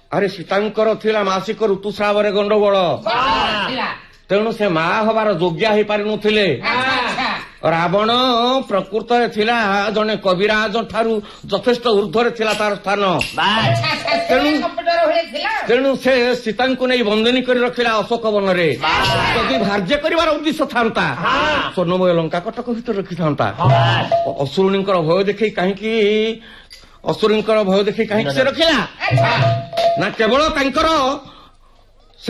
ଆରେ ସୀତାଙ୍କର ଥିଲା ମାସିକ ଋତୁସ୍ରାବରେ ଗଣ୍ଡଗୋଳ, ତେଣୁ ସେ ମା ହବାର ଯୋଗ୍ୟ ହେଇପାରିନଥିଲେ। ରାବଣ ପ୍ରକୃତରେ ଥିଲା ଜଣେ କବିରାଜ ଠାରୁ ଯଥେଷ୍ଟ ଉର୍ଦ୍ଧ୍ୱରେ ଥିଲା ତାର ସ୍ଥାନ। ତେଣୁ ସେ ସୀତାଙ୍କୁ ନେଇ ବନ୍ଦିନୀ କରି ରଖିଲା ଅଶୋକ ବନରେ। ଯଦି ଧାର୍ଯ୍ୟ କରିବାର ଉଦ୍ଦେଶ୍ୟ ଥାନ୍ତା ସ୍ୱର୍ଣ୍ଣମୟ ଲଙ୍କା କଟକ ଭିତରେ ରଖିଥାନ୍ତା। ଅସୁରୁଣୀଙ୍କର ଭୟ ଦେଖି କାହିଁକି ସେ ରଖିଲା ନା କେବଳ ତାଙ୍କର